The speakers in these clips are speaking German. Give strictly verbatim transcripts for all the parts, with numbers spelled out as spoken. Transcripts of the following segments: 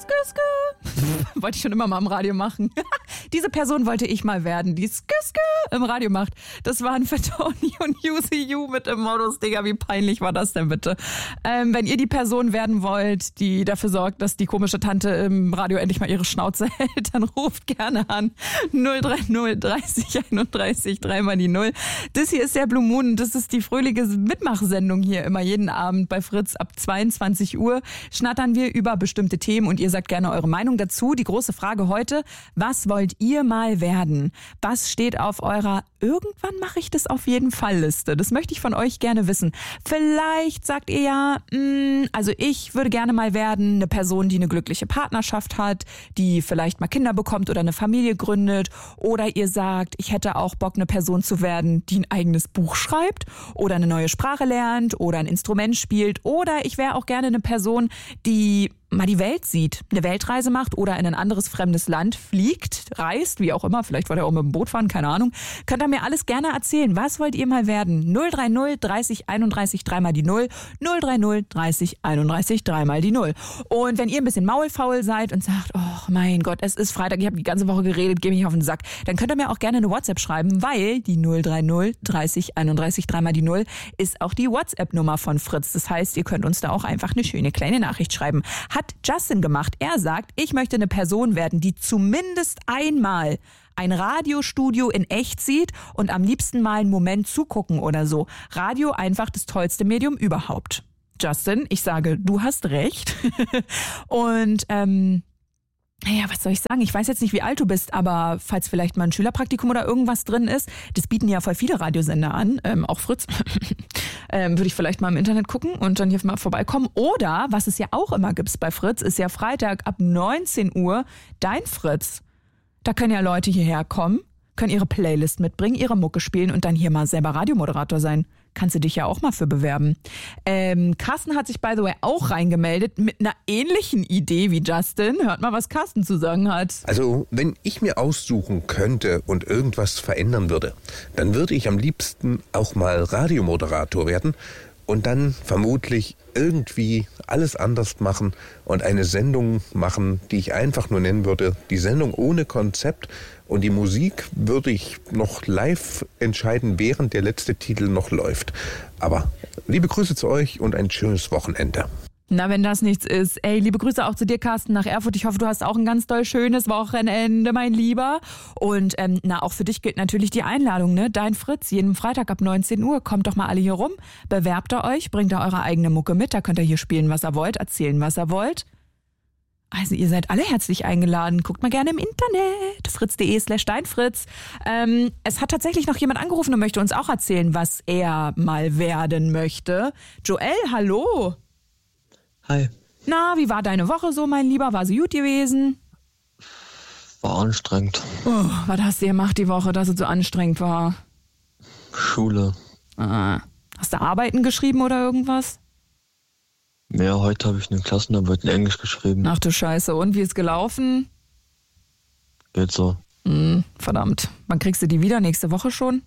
skü, skü. Wollte ich schon immer mal im Radio machen. Diese Person wollte ich mal werden, die skü, skü im Radio macht. Das waren für Tony und U C U mit dem Modus. Digga, wie peinlich war das denn bitte? Ähm, wenn ihr die Person werden wollt, die dafür sorgt, dass die komische Tante im Radio endlich mal ihre Schnauze hält, dann ruft gerne an. null drei null dreißig einunddreißig dreimal die Null. Das hier ist der Blue Moon. Das ist die fröhliche Mitmachsendung hier immer jeden Abend bei Fritz ab zweiundzwanzig Uhr. Schnattern wir über bestimmte Themen und ihr sagt gerne eure Meinung dazu. Die große Frage heute, was wollt ihr mal werden? Was steht auf eurer irgendwann mache ich das auf jeden Fall Liste? Das möchte ich von euch gerne wissen. Vielleicht sagt ihr ja, mh, also ich würde gerne mal werden eine Person, die eine glückliche Partnerschaft hat, die vielleicht mal Kinder bekommt oder eine Familie gründet. Oder ihr sagt, ich hätte auch Bock, eine Person zu werden, die ein eigenes Buch schreibt oder eine neue Sprache lernt oder ein Instrument spielt. Oder ich wäre auch gerne eine Person, die mal die Welt sieht, eine Weltreise macht oder in ein anderes fremdes Land fliegt, reist, wie auch immer, vielleicht wollt ihr auch mit dem Boot fahren, keine Ahnung. Könnt ihr mir alles gerne erzählen. Was wollt ihr mal werden? null drei null dreißig einunddreißig dreimal die Null, null drei null dreißig einunddreißig dreimal die Null. Und wenn ihr ein bisschen maulfaul seid und sagt, oh mein Gott, es ist Freitag, ich habe die ganze Woche geredet, geh mich auf den Sack, dann könnt ihr mir auch gerne eine WhatsApp schreiben, weil die null drei null dreißig einunddreißig dreimal die Null ist auch die WhatsApp-Nummer von Fritz. Das heißt, ihr könnt uns da auch einfach eine schöne kleine Nachricht schreiben. Hat Justin gemacht. Er sagt, ich möchte eine Person werden, die zumindest einmal ein Radiostudio in echt sieht und am liebsten mal einen Moment zugucken oder so. Radio einfach das tollste Medium überhaupt. Justin, ich sage, du hast recht. Und ähm, naja, was soll ich sagen? Ich weiß jetzt nicht, wie alt du bist, aber falls vielleicht mal ein Schülerpraktikum oder irgendwas drin ist, das bieten ja voll viele Radiosender an, ähm, auch Fritz, ähm, würde ich vielleicht mal im Internet gucken und dann hier mal vorbeikommen. Oder, was es ja auch immer gibt bei Fritz, ist ja Freitag ab neunzehn Uhr dein Fritz. Da können ja Leute hierher kommen, können ihre Playlist mitbringen, ihre Mucke spielen und dann hier mal selber Radiomoderator sein. Kannst du dich ja auch mal für bewerben. Ähm, Carsten hat sich, by the way, auch reingemeldet mit einer ähnlichen Idee wie Justin. Hört mal, was Carsten zu sagen hat. Also, wenn ich mir aussuchen könnte und irgendwas verändern würde, dann würde ich am liebsten auch mal Radiomoderator werden und dann vermutlich irgendwie alles anders machen und eine Sendung machen, die ich einfach nur nennen würde, die Sendung ohne Konzept. Und die Musik würde ich noch live entscheiden, während der letzte Titel noch läuft. Aber liebe Grüße zu euch und ein schönes Wochenende. Na, wenn das nichts ist. Ey, liebe Grüße auch zu dir, Carsten, nach Erfurt. Ich hoffe, du hast auch ein ganz doll schönes Wochenende, mein Lieber. Und ähm, na, auch für dich gilt natürlich die Einladung, ne? Dein Fritz, jeden Freitag ab neunzehn Uhr. Kommt doch mal alle hier rum, bewerbt ihr euch, bringt ihr eure eigene Mucke mit. Da könnt ihr hier spielen, was ihr wollt, erzählen, was ihr wollt. Also ihr seid alle herzlich eingeladen. Guckt mal gerne im Internet. fritz.de slash deinfritz. Ähm, es hat tatsächlich noch jemand angerufen und möchte uns auch erzählen, was er mal werden möchte. Joel, hallo. Hi. Na, wie war deine Woche so, mein Lieber? War sie gut gewesen? War anstrengend. Oh, was hast du gemacht die Woche, dass es so anstrengend war? Schule. Ah. Hast du Arbeiten geschrieben oder irgendwas? Ja, heute habe ich eine Klassenarbeit in Englisch geschrieben. Ach du Scheiße, und wie ist gelaufen? Geht so. Hm, verdammt. Wann kriegst du die wieder? Nächste Woche schon?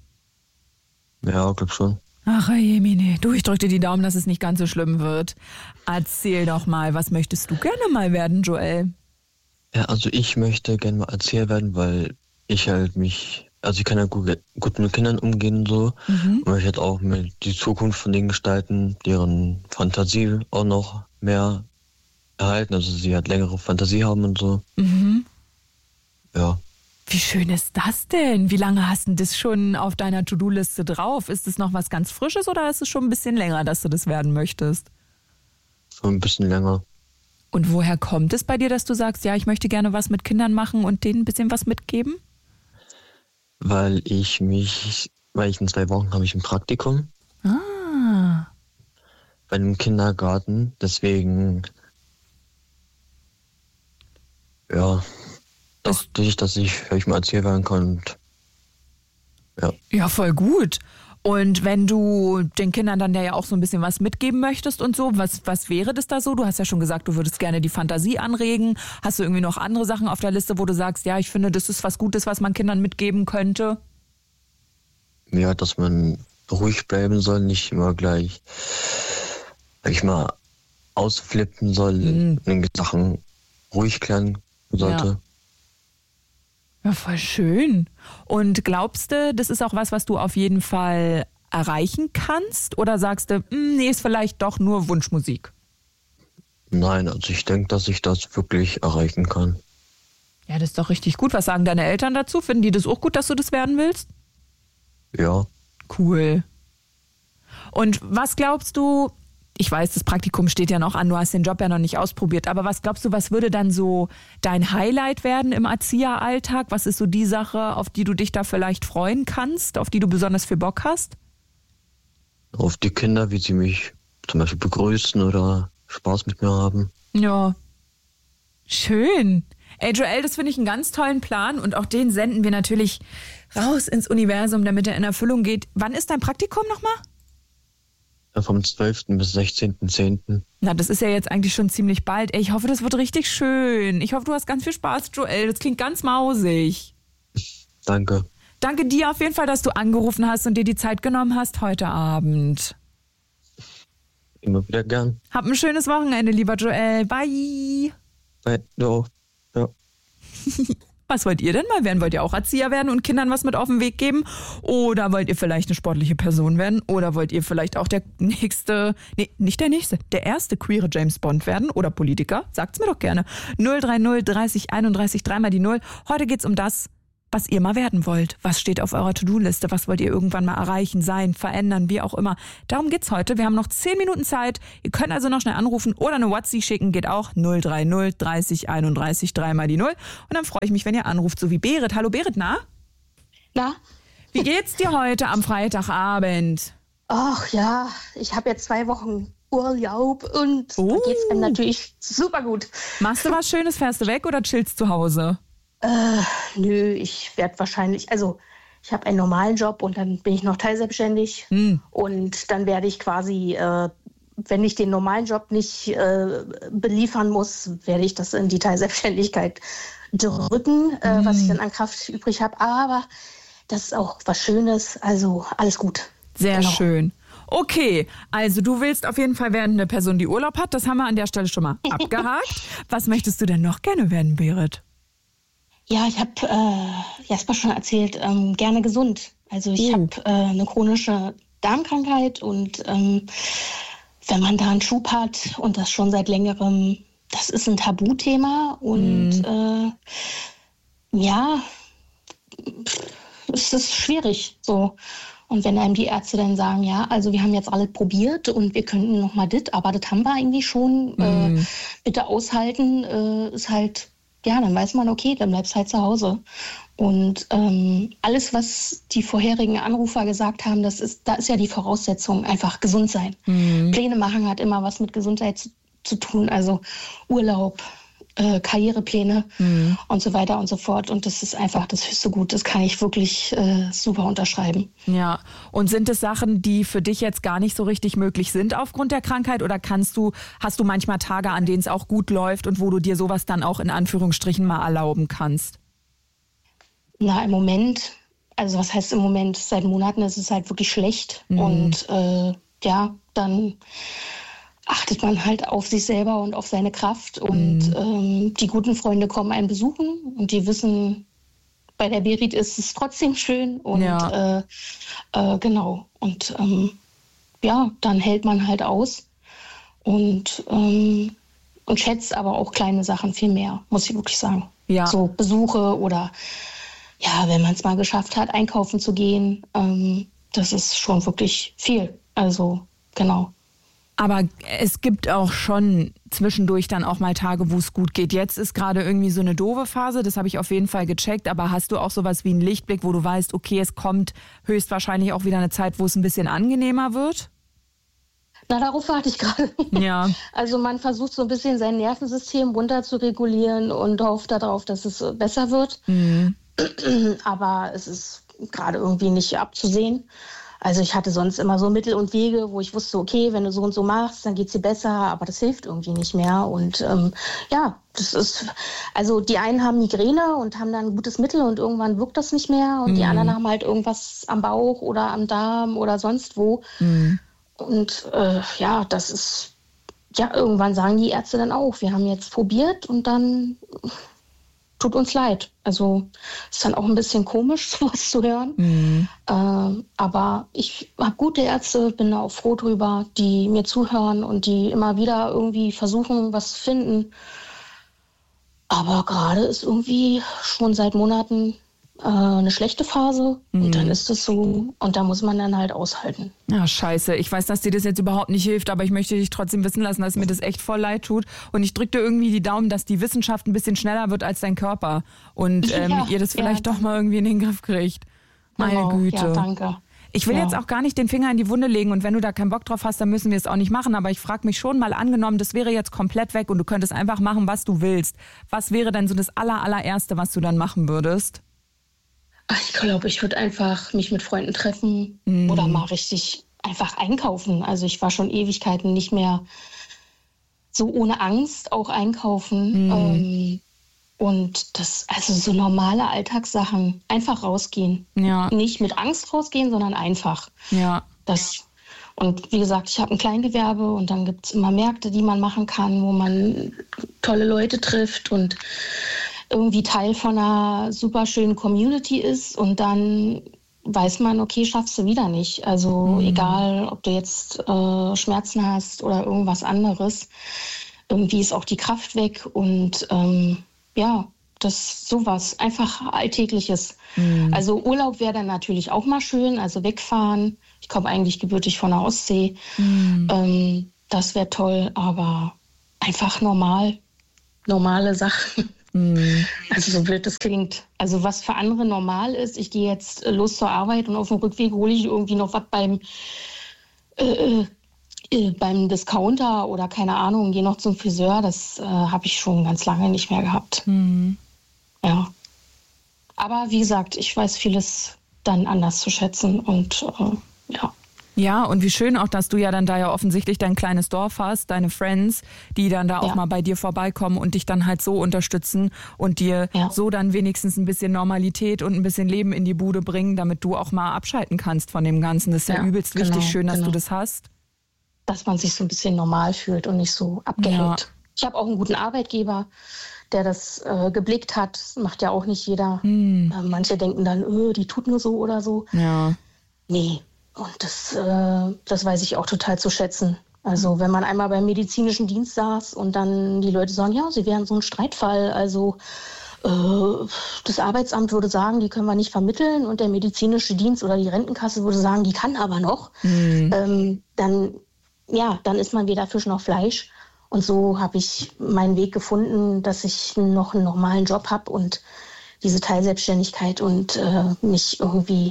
Ja, glaub schon. Ach, Jemine, du, ich drück dir die Daumen, dass es nicht ganz so schlimm wird. Erzähl doch mal, was möchtest du gerne mal werden, Joel? Ja, also ich möchte gerne mal Erzieher werden, weil ich halt mich, also ich kann ja gut, gut mit Kindern umgehen und so. Mhm. Und ich halt auch mit die Zukunft von denen gestalten, deren Fantasie auch noch mehr erhalten, also sie halt längere Fantasie haben und so. Mhm. Ja. Wie schön ist das denn? Wie lange hast du das schon auf deiner To-Do-Liste drauf? Ist es noch was ganz Frisches oder ist es schon ein bisschen länger, dass du das werden möchtest? Schon ein bisschen länger. Und woher kommt es bei dir, dass du sagst, ja, ich möchte gerne was mit Kindern machen und denen ein bisschen was mitgeben? Weil ich mich, weil ich in zwei Wochen habe ich ein Praktikum. Ah. Bei einem Kindergarten, deswegen, ja, dachte ich, dass ich vielleicht mal Erzieher werden kann. Und, ja. ja, voll gut. Und wenn du den Kindern dann ja auch so ein bisschen was mitgeben möchtest und so, was, was wäre das da so? Du hast ja schon gesagt, du würdest gerne die Fantasie anregen. Hast du irgendwie noch andere Sachen auf der Liste, wo du sagst, ja, ich finde, das ist was Gutes, was man Kindern mitgeben könnte? Ja, dass man ruhig bleiben soll, nicht immer gleich, sag ich mal, ausflippen soll mhm. in Sachen. ruhig klären sollte. Ja. Ja, voll schön. Und glaubst du, das ist auch was, was du auf jeden Fall erreichen kannst? Oder sagst du, nee, ist vielleicht doch nur Wunschmusik? Nein, also ich denke, dass ich das wirklich erreichen kann. Ja, das ist doch richtig gut. Was sagen deine Eltern dazu? Finden die das auch gut, dass du das werden willst? Ja. Cool. Und was glaubst du, ich weiß, das Praktikum steht ja noch an, du hast den Job ja noch nicht ausprobiert, aber was glaubst du, was würde dann so dein Highlight werden im Erzieheralltag? Was ist so die Sache, auf die du dich da vielleicht freuen kannst, auf die du besonders viel Bock hast? Auf die Kinder, wie sie mich zum Beispiel begrüßen oder Spaß mit mir haben. Ja, schön. Ey, Joel, das finde ich einen ganz tollen Plan und auch den senden wir natürlich raus ins Universum, damit er in Erfüllung geht. Wann ist dein Praktikum nochmal? Ja, vom zwölften bis sechzehnten zehnten Na, das ist ja jetzt eigentlich schon ziemlich bald. Ey, ich hoffe, das wird richtig schön. Ich hoffe, du hast ganz viel Spaß, Joel. Das klingt ganz mausig. Danke. Danke dir auf jeden Fall, dass du angerufen hast und dir die Zeit genommen hast heute Abend. Immer wieder gern. Hab ein schönes Wochenende, lieber Joel. Bye. Bye. Du auch. Ja. Was wollt ihr denn mal werden? Wollt ihr auch Erzieher werden und Kindern was mit auf den Weg geben? Oder wollt ihr vielleicht eine sportliche Person werden? Oder wollt ihr vielleicht auch der nächste, nee, nicht der nächste, der erste queere James Bond werden? Oder Politiker? Sagt's mir doch gerne. null drei null dreißig einunddreißig, dreimal die Null. Heute geht's um das, was ihr mal werden wollt. Was steht auf eurer To-Do-Liste? Was wollt ihr irgendwann mal erreichen, sein, verändern, wie auch immer? Darum geht's heute. Wir haben noch zehn Minuten Zeit. Ihr könnt also noch schnell anrufen oder eine WhatsApp schicken. Geht auch null drei null dreißig einunddreißig, dreimal die Null. Und dann freue ich mich, wenn ihr anruft, so wie Berit. Hallo Berit, na? Na? Wie geht's dir heute am Freitagabend? Ach ja, ich habe jetzt zwei Wochen Urlaub und Oh. da geht's mir natürlich super gut. Machst du was Schönes? Fährst du weg oder chillst zu Hause? Äh, nö, ich werde wahrscheinlich, also ich habe einen normalen Job und dann bin ich noch teilselbstständig Hm. und dann werde ich quasi, äh, wenn ich den normalen Job nicht äh, beliefern muss, werde ich das in die Teilselbstständigkeit drücken, äh, was ich dann an Kraft übrig habe. Aber das ist auch was Schönes, also alles gut. Sehr Genau. schön. Okay, also du willst auf jeden Fall werden eine Person, die Urlaub hat. Das haben wir an der Stelle schon mal abgehakt. Was möchtest du denn noch gerne werden, Berit? Ja, ich habe äh, Jasper schon erzählt, ähm, gerne gesund. Also ich Oh. habe äh, eine chronische Darmkrankheit und ähm, wenn man da einen Schub hat und das schon seit längerem, das ist ein Tabuthema und äh, ja, es ist schwierig so. Und wenn einem die Ärzte dann sagen, ja, also wir haben jetzt alles probiert und wir könnten noch mal das, aber das haben wir eigentlich schon, äh, bitte aushalten, äh, ist halt, ja, dann weiß man, okay, dann bleibst halt zu Hause. Und ähm, alles, was die vorherigen Anrufer gesagt haben, das ist, da ist ja die Voraussetzung einfach gesund sein. Pläne machen hat immer was mit Gesundheit zu, zu tun, also Urlaub, äh, Karrierepläne und so weiter und so fort. Und das ist einfach das höchste Gut. Das kann ich wirklich äh, super unterschreiben. Ja, und sind es Sachen, die für dich jetzt gar nicht so richtig möglich sind aufgrund der Krankheit? Oder kannst du, hast du manchmal Tage, an denen es auch gut läuft und wo du dir sowas dann auch in Anführungsstrichen mal erlauben kannst? Na, im Moment, also was heißt im Moment? Seit Monaten ist es halt wirklich schlecht. Und äh, ja, dann achtet man halt auf sich selber und auf seine Kraft. Und ähm, die guten Freunde kommen einen besuchen und die wissen, bei der Berit ist es trotzdem schön. Und Ja. äh, äh, genau. Und ähm, ja, dann hält man halt aus und, ähm, und schätzt aber auch kleine Sachen viel mehr, muss ich wirklich sagen. Ja. So Besuche oder ja, wenn man es mal geschafft hat, einkaufen zu gehen, ähm, das ist schon wirklich viel. Also, genau. Aber es gibt auch schon zwischendurch dann auch mal Tage, wo es gut geht. Jetzt ist gerade irgendwie so eine doofe Phase, das habe ich auf jeden Fall gecheckt. Aber hast du auch sowas wie einen Lichtblick, wo du weißt, okay, es kommt höchstwahrscheinlich auch wieder eine Zeit, wo es ein bisschen angenehmer wird? Na, darauf warte ich gerade. Ja. Also man versucht so ein bisschen sein Nervensystem runter zu regulieren und hofft darauf, dass es äh, besser wird. Mhm. Aber es ist gerade irgendwie nicht abzusehen. Also ich hatte sonst immer so Mittel und Wege, wo ich wusste, okay, wenn du so und so machst, dann geht's dir besser, aber das hilft irgendwie nicht mehr. Und ähm, ja, das ist, also die einen haben Migräne und haben dann ein gutes Mittel und irgendwann wirkt das nicht mehr. Und die anderen haben halt irgendwas am Bauch oder am Darm oder sonst wo. Mhm. Und äh, ja, das ist ja, irgendwann sagen die Ärzte dann auch, wir haben jetzt probiert und dann tut uns leid. Also ist dann auch ein bisschen komisch, sowas zu hören. Mhm. Äh, aber ich habe gute Ärzte, bin da auch froh drüber, die mir zuhören und die immer wieder irgendwie versuchen, was zu finden. Aber gerade ist irgendwie schon seit Monaten äh, eine schlechte Phase mhm. und dann ist es so und da muss man dann halt aushalten. Ja, scheiße. Ich weiß, dass dir das jetzt überhaupt nicht hilft, aber ich möchte dich trotzdem wissen lassen, dass mir das echt voll leid tut und ich drücke dir irgendwie die Daumen, dass die Wissenschaft ein bisschen schneller wird als dein Körper und ähm, ja, ihr das vielleicht ja, doch mal irgendwie in den Griff kriegt. Meine genau. Güte. Ja, danke. Ich will ja. jetzt auch gar nicht den Finger in die Wunde legen und wenn du da keinen Bock drauf hast, dann müssen wir es auch nicht machen. Aber ich frage mich schon mal, angenommen, das wäre jetzt komplett weg und du könntest einfach machen, was du willst. Was wäre denn so das aller, allererste, was du dann machen würdest? Ich glaube, ich würde einfach mich mit Freunden treffen mm. oder mal richtig einfach einkaufen. Also ich war schon Ewigkeiten nicht mehr so ohne Angst auch einkaufen. Mm. Ähm, Und das, also so normale Alltagssachen, einfach rausgehen. Ja. Nicht mit Angst rausgehen, sondern einfach. Ja. Das, und wie gesagt, ich habe ein Kleingewerbe und dann gibt es immer Märkte, die man machen kann, wo man tolle Leute trifft und irgendwie Teil von einer super schönen Community ist. Und dann weiß man, okay, schaffst du wieder nicht. Also mhm. egal, ob du jetzt äh, Schmerzen hast oder irgendwas anderes, irgendwie ist auch die Kraft weg und ähm, ja, das sowas, einfach Alltägliches. Mhm. Also Urlaub wäre dann natürlich auch mal schön, also wegfahren. Ich komme eigentlich gebürtig von der Ostsee. Mhm. Ähm, das wäre toll, aber einfach normal, normale Sachen. Mhm. Also so blöd das klingt. Also was für andere normal ist, ich gehe jetzt los zur Arbeit und auf dem Rückweg hole ich irgendwie noch was beim äh, beim Discounter oder keine Ahnung, gehe noch zum Friseur, das äh, habe ich schon ganz lange nicht mehr gehabt. Mhm. Ja. Aber wie gesagt, ich weiß vieles dann anders zu schätzen und äh, ja. Ja, und wie schön auch, dass du ja dann da ja offensichtlich dein kleines Dorf hast, deine Friends, die dann da auch ja. mal bei dir vorbeikommen und dich dann halt so unterstützen und dir ja. so dann wenigstens ein bisschen Normalität und ein bisschen Leben in die Bude bringen, damit du auch mal abschalten kannst von dem Ganzen. Das ist ja, ja übelst genau, wichtig, schön, dass genau. du das hast. Dass man sich so ein bisschen normal fühlt und nicht so abgehängt. Ja. Ich habe auch einen guten Arbeitgeber, der das äh, geblickt hat. Das macht ja auch nicht jeder. Hm. Äh, manche denken dann, öh, die tut nur so oder so. Ja. Nee, und das, äh, das weiß ich auch total zu schätzen. Also wenn man einmal beim medizinischen Dienst saß und dann die Leute sagen, ja, sie wären so ein Streitfall, also äh, das Arbeitsamt würde sagen, die können wir nicht vermitteln und der medizinische Dienst oder die Rentenkasse würde sagen, die kann aber noch, hm. ähm, dann ja, dann ist man weder Fisch noch Fleisch. Und so habe ich meinen Weg gefunden, dass ich noch einen normalen Job habe und diese Teilselbstständigkeit und äh, mich irgendwie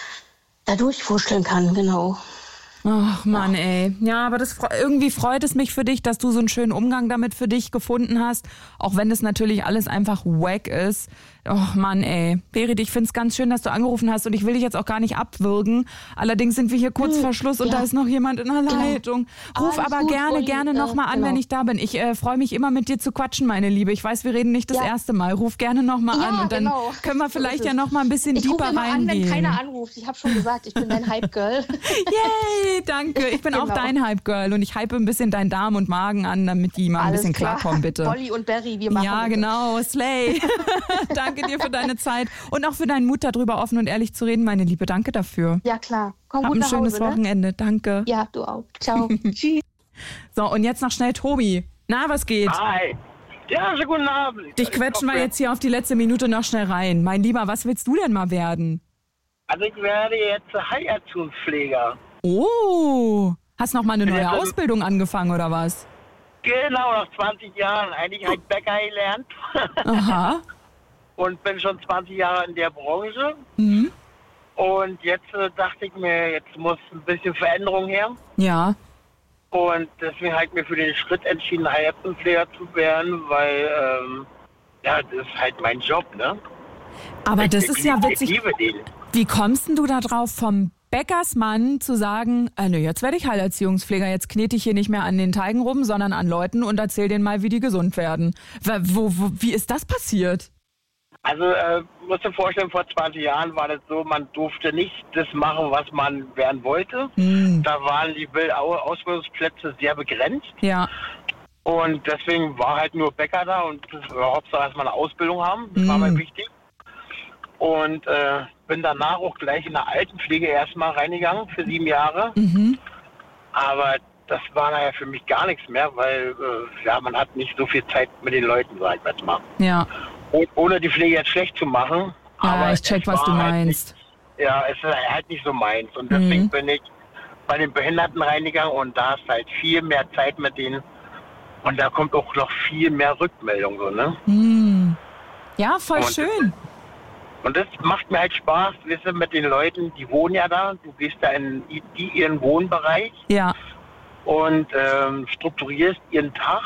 da durchwurschteln kann, genau. Ach Mann, ja. ey. Ja, aber das irgendwie freut es mich für dich, dass du so einen schönen Umgang damit für dich gefunden hast. Auch wenn das natürlich alles einfach wack ist. Oh Mann, ey. Berit, ich find's ganz schön, dass du angerufen hast und ich will dich jetzt auch gar nicht abwürgen. Allerdings sind wir hier kurz hm, vor Schluss und ja. da ist noch jemand in der Leitung. Genau. Ruf aber gut, gerne, Olli, gerne nochmal äh, an, genau. wenn ich da bin. Ich äh, freue mich immer mit dir zu quatschen, meine Liebe. Ich weiß, wir reden nicht das ja. erste Mal. Ruf gerne nochmal ja, an und dann genau. können wir vielleicht ja nochmal ein bisschen ich deeper reingehen. Ich rufe immer an, wenn keiner anruft. Ich habe schon gesagt, ich bin dein Hype-Girl. Yay, danke. Ich bin genau. auch dein Hype-Girl und ich hype ein bisschen deinen Darm und Magen an, damit die mal ein Alles bisschen klar. klarkommen, bitte. Olli und Berry, wir machen Ja, bitte. genau. Slay. Danke dir für deine Zeit und auch für deinen Mut, darüber offen und ehrlich zu reden, meine Liebe. Danke dafür. Ja, klar. Komm Hab gut ein nach schönes Hause, Wochenende. Ne? Danke. Ja, du auch. Ciao. Tschüss. So, und jetzt noch schnell Tobi. Na, was geht? Hi. Ja, schönen guten Abend. Dich quetschen wir jetzt hier auf die letzte Minute noch schnell rein. Mein Lieber, was willst du denn mal werden? Also ich werde jetzt Heilerziehungspfleger. Oh, hast noch mal eine neue Ausbildung angefangen oder was? Genau, nach zwanzig Jahren. Eigentlich habe ich Bäcker gelernt. Aha. Und bin schon zwanzig Jahre in der Branche. Mhm. Und jetzt äh, dachte ich mir, jetzt muss ein bisschen Veränderung her. Ja. Und deswegen habe ich mir für den Schritt entschieden, Heilerziehungspfleger zu werden, weil, ähm, ja, das ist halt mein Job, ne? Aber ich, das ich, ist ja ich, witzig. Ich liebe den. Wie kommst denn du da drauf, vom Bäckersmann zu sagen, äh, ne, jetzt werde ich Heilerziehungspfleger, jetzt knete ich hier nicht mehr an den Teigen rum, sondern an Leuten und erzähl denen mal, wie die gesund werden. Wo, wo, wie ist das passiert? Also, äh, musst dir vorstellen, vor zwanzig Jahren war das so, man durfte nicht das machen, was man werden wollte. Mm. Da waren die Ausbildungsplätze sehr begrenzt. Ja. Und deswegen war halt nur Bäcker da und das war Hauptsache erstmal eine Ausbildung haben. Das mm. war mir wichtig. Und äh, bin danach auch gleich in der Altenpflege erstmal reingegangen für sieben Jahre. Mhm. Aber das war nachher für mich gar nichts mehr, weil äh, ja, man hat nicht so viel Zeit mit den Leuten, sag ich jetzt mal. Ja. Ohne die Pflege jetzt schlecht zu machen. Ja, aber ich check, was du meinst. Halt nicht, ja, es ist halt nicht so meins. Und deswegen mhm. bin ich bei den Behinderten reingegangen und da ist halt viel mehr Zeit mit denen. Und da kommt auch noch viel mehr Rückmeldung. So, ne? Mhm. Ja, voll und, schön. Und das macht mir halt Spaß, weißt du, mit den Leuten, die wohnen ja da. Du gehst da in die, ihren Wohnbereich. Ja. Und ähm, strukturierst ihren Tag.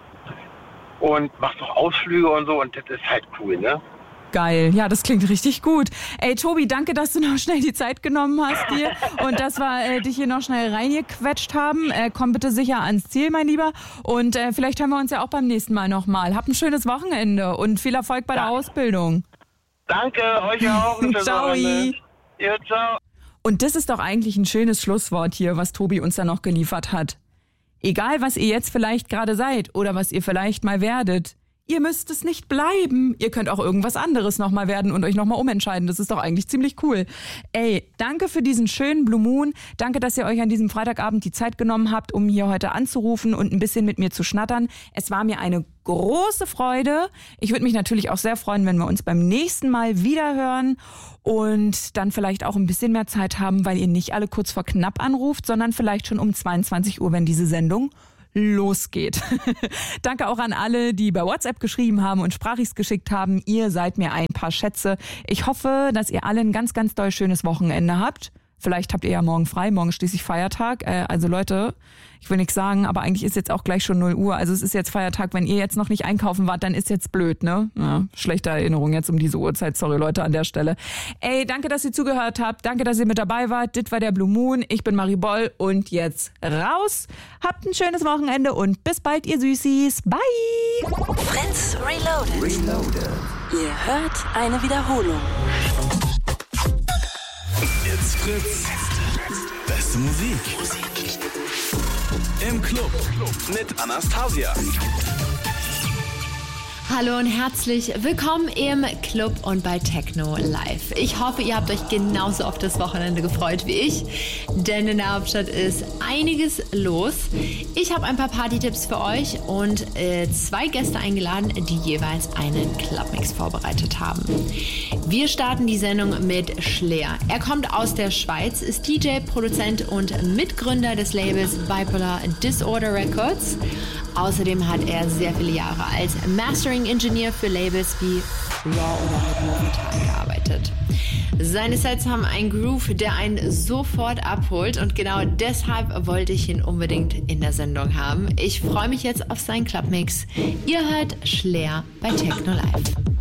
Und machst auch Ausflüge und so und das ist halt cool, ne? Geil, ja, das klingt richtig gut. Ey, Tobi, danke, dass du noch schnell die Zeit genommen hast dir und dass wir äh, dich hier noch schnell reingequetscht haben. Äh, komm bitte sicher ans Ziel, mein Lieber. Und äh, vielleicht hören wir uns ja auch beim nächsten Mal nochmal. Hab ein schönes Wochenende und viel Erfolg bei der Ausbildung. Danke, euch auch. Ciao. Ja, ciao. Und das ist doch eigentlich ein schönes Schlusswort hier, was Tobi uns da noch geliefert hat. Egal, was ihr jetzt vielleicht gerade seid oder was ihr vielleicht mal werdet, ihr müsst es nicht bleiben. Ihr könnt auch irgendwas anderes nochmal werden und euch nochmal umentscheiden. Das ist doch eigentlich ziemlich cool. Ey, danke für diesen schönen Blue Moon. Danke, dass ihr euch an diesem Freitagabend die Zeit genommen habt, um hier heute anzurufen und ein bisschen mit mir zu schnattern. Es war mir eine große Freude. Ich würde mich natürlich auch sehr freuen, wenn wir uns beim nächsten Mal wieder hören und dann vielleicht auch ein bisschen mehr Zeit haben, weil ihr nicht alle kurz vor knapp anruft, sondern vielleicht schon um zweiundzwanzig Uhr, wenn diese Sendung losgeht. Danke auch an alle, die bei WhatsApp geschrieben haben und Sprachrichs geschickt haben. Ihr seid mir ein paar Schätze. Ich hoffe, dass ihr alle ein ganz, ganz doll schönes Wochenende habt. Vielleicht habt ihr ja morgen frei, morgen schließlich Feiertag. Äh, also Leute, ich will nichts sagen, aber eigentlich ist jetzt auch gleich schon null Uhr. Also es ist jetzt Feiertag. Wenn ihr jetzt noch nicht einkaufen wart, dann ist jetzt blöd, ne? Ja, schlechte Erinnerung jetzt um diese Uhrzeit. Sorry, Leute, an der Stelle. Ey, danke, dass ihr zugehört habt. Danke, dass ihr mit dabei wart. Das war der Blue Moon. Ich bin Marie Boll und jetzt raus. Habt ein schönes Wochenende und bis bald, ihr Süßis. Bye! Fritz Reloaded. Reloaded. Ihr hört eine Wiederholung. It's Fritz. Beste Musik. Im Club mit Anastasia. Hallo und herzlich willkommen im Club und bei Techno Live. Ich hoffe, ihr habt euch genauso auf das Wochenende gefreut wie ich, denn in der Hauptstadt ist einiges los. Ich habe ein paar Party-Tipps für euch und äh, zwei Gäste eingeladen, die jeweils einen Clubmix vorbereitet haben. Wir starten die Sendung mit Schlaer. Er kommt aus der Schweiz, ist D J, Produzent und Mitgründer des Labels Bipolar Disorder Records. Außerdem hat er sehr viele Jahre als Mastering-Engineer für Labels wie Raw oder mit Movital gearbeitet. Seine Sets haben einen Groove, der einen sofort abholt und genau deshalb wollte ich ihn unbedingt in der Sendung haben. Ich freue mich jetzt auf seinen Clubmix. Ihr hört Schlaer bei Techno Live.